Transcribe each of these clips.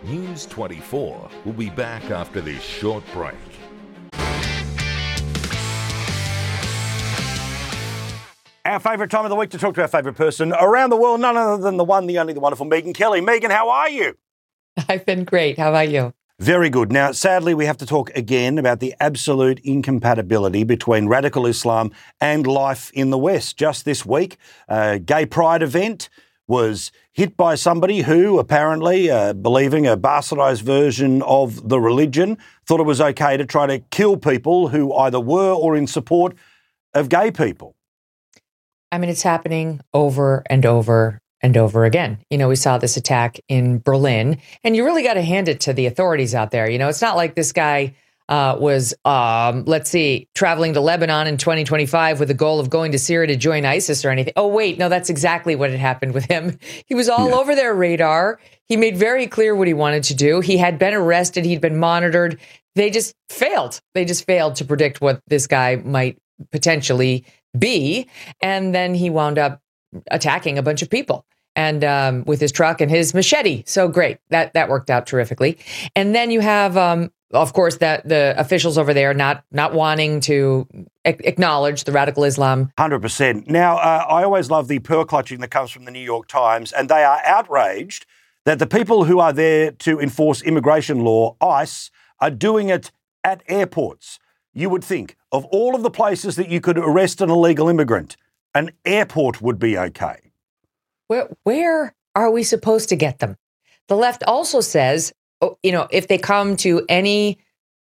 News 24 will be back after this short break. Our favourite time of the week to talk to our favourite person around the world, none other than the one, the only, the wonderful Megyn Kelly. Megyn, how are you? I've been great. How about you? Very good. Now, sadly, we have to talk again about the absolute incompatibility between radical Islam and life in the West. Just this week, a gay pride event was hit by somebody who apparently, believing a bastardised version of the religion, thought it was okay to try to kill people who either were or in support of gay people. I mean, it's happening over and over and over again. You know, we saw this attack in Berlin, and you really got to hand it to the authorities out there. You know, it's not like this guy was, traveling to Lebanon in 2025 with the goal of going to Syria to join ISIS or anything. Oh, wait, no, that's exactly what had happened with him. He was all over their radar. He made very clear what he wanted to do. He had been arrested. He'd been monitored. They just failed. They just failed to predict what this guy might potentially be. And then he wound up attacking a bunch of people and with his truck and his machete. So great. That worked out terrifically. And then you have, of course, that the officials over there not wanting to acknowledge the radical Islam. 100%. Now, I always love the pearl clutching that comes from the New York Times, and they are outraged that the people who are there to enforce immigration law, ICE, are doing it at airports. You would think of all of the places that you could arrest an illegal immigrant, an airport would be okay. Where are we supposed to get them? The left also says, you know, if they come to any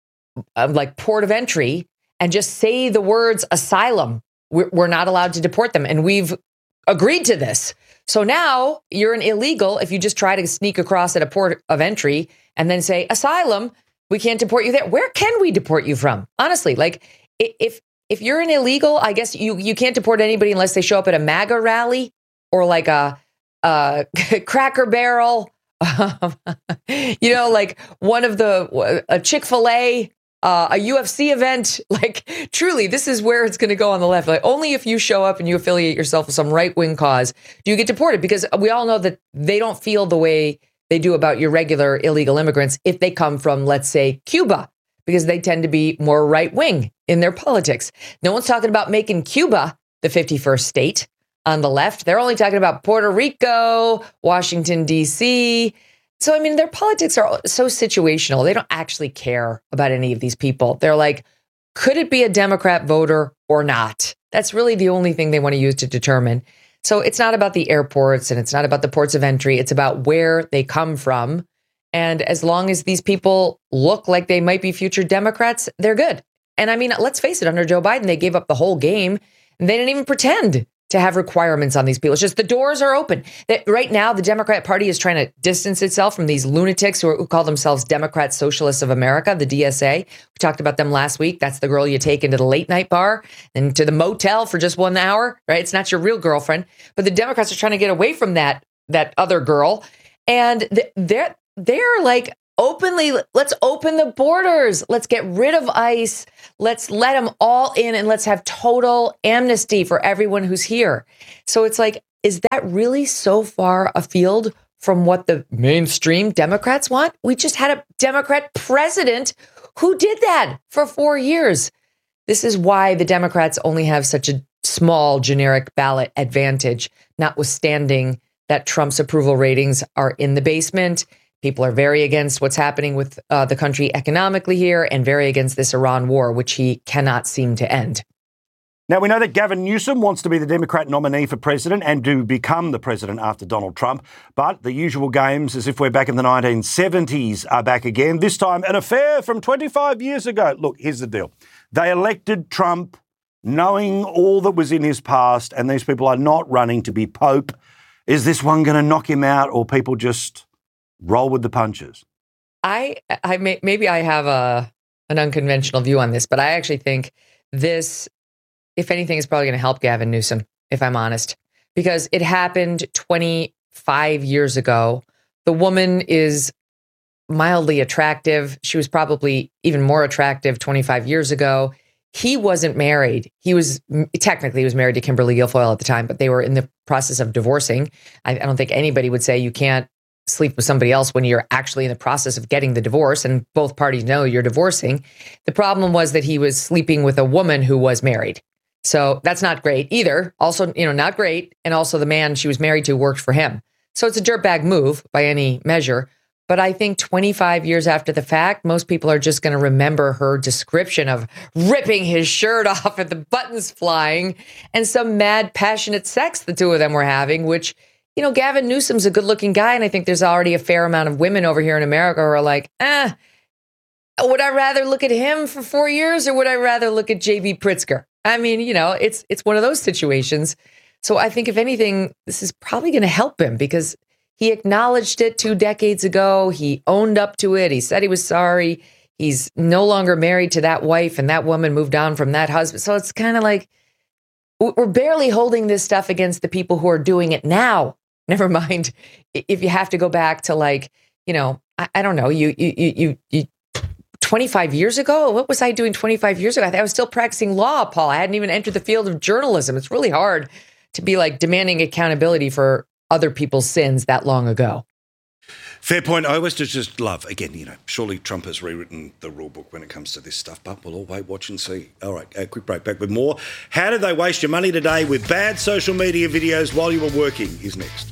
port of entry and just say the words asylum, we're not allowed to deport them. And we've agreed to this. So now you're an illegal if you just try to sneak across at a port of entry and then say asylum. We can't deport you there. Where can we deport you from? Honestly, like if you're an illegal, I guess you can't deport anybody unless they show up at a MAGA rally or like a Cracker Barrel, you know, like one of a Chick-fil-A, a UFC event. Like truly, this is where it's going to go on the left. Like only if you show up and you affiliate yourself with some right-wing cause do you get deported, because we all know that they don't feel the way they do about your regular illegal immigrants if they come from, let's say, Cuba, because they tend to be more right-wing in their politics. No one's talking about making Cuba the 51st state on the left. They're only talking about Puerto Rico, Washington, D.C. So, I mean, their politics are so situational. They don't actually care about any of these people. They're like, could it be a Democrat voter or not? That's really the only thing they want to use to determine. So it's not about the airports and it's not about the ports of entry. It's about where they come from. And as long as these people look like they might be future Democrats, they're good. And I mean, let's face it, under Joe Biden, they gave up the whole game and they didn't even pretend to have requirements on these people. It's just the doors are open. That right now, the Democrat Party is trying to distance itself from these lunatics who call themselves Democrat Socialists of America, the DSA. We talked about them last week. That's the girl you take into the late night bar and to the motel for just 1 hour, right? It's not your real girlfriend. But the Democrats are trying to get away from that other girl. And they're like, openly, let's open the borders. Let's get rid of ICE. Let's let them all in and let's have total amnesty for everyone who's here. So it's like, is that really so far afield from what the mainstream Democrats want? We just had a Democrat president who did that for 4 years. This is why the Democrats only have such a small generic ballot advantage, notwithstanding that Trump's approval ratings are in the basement. People are very against what's happening with the country economically here and very against this Iran war, which he cannot seem to end. Now, we know that Gavin Newsom wants to be the Democrat nominee for president and to become the president after Donald Trump. But the usual games, as if we're back in the 1970s, are back again. This time, an affair from 25 years ago. Look, here's the deal. They elected Trump knowing all that was in his past, and these people are not running to be Pope. Is this one going to knock him out, or people just roll with the punches? Maybe I have an unconventional view on this, but I actually think this, if anything, is probably going to help Gavin Newsom, if I'm honest, because it happened 25 years ago. The woman is mildly attractive. She was probably even more attractive 25 years ago. He wasn't married. He was married to Kimberly Guilfoyle at the time, but they were in the process of divorcing. I don't think anybody would say you can't sleep with somebody else when you're actually in the process of getting the divorce and both parties know you're divorcing. The problem was that he was sleeping with a woman who was married. So that's not great either. Also, not great. And also the man she was married to worked for him. So it's a dirtbag move by any measure. But I think 25 years after the fact, most people are just going to remember her description of ripping his shirt off and the buttons flying and some mad, passionate sex the two of them were having, which, Gavin Newsom's a good looking guy. And I think there's already a fair amount of women over here in America who are like, would I rather look at him for 4 years or would I rather look at J.B. Pritzker? I mean, it's one of those situations. So I think if anything, this is probably going to help him because he acknowledged it 2 decades ago. He owned up to it. He said he was sorry. He's no longer married to that wife and that woman moved on from that husband. So it's kind of like we're barely holding this stuff against the people who are doing it now. Never mind if you have to go back to I don't know, you 25 years ago? What was I doing 25 years ago? I was still practicing law, Paul. I hadn't even entered the field of journalism. It's really hard to be demanding accountability for other people's sins that long ago. Fair point. I always just love, again, surely Trump has rewritten the rule book when it comes to this stuff, but we'll all wait, watch and see. All right, a quick break. Back with more. How did they waste your money today with bad social media videos while you were working is next.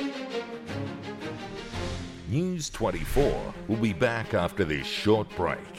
News 24 will be back after this short break.